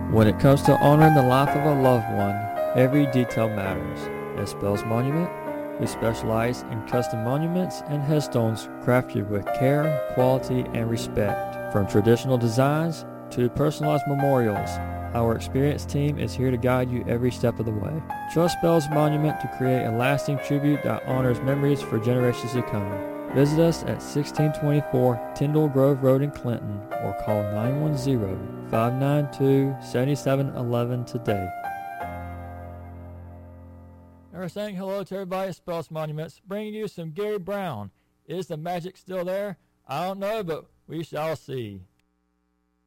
When it comes to honoring the life of a loved one, every detail matters. At Spells Monument, we specialize in custom monuments and headstones crafted with care, quality, and respect. From traditional designs to personalized memorials, our experienced team is here to guide you every step of the way. Trust Spells Monument to create a lasting tribute that honors memories for generations to come. Visit us at 1624 Tyndall Grove Road in Clinton or call 910-592-7711 today. And we're saying hello to everybody at Spells Monuments, bringing you some Gary Brown. Is the magic still there? I don't know, but we shall see.